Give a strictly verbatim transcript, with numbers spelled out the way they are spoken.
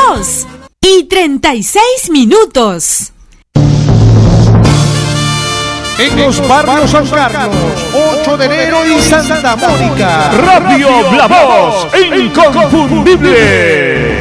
dos y treinta y seis minutos. En los barrios San Carlos, ocho de enero y Santa Mónica. Radio La Voz, inconfundible.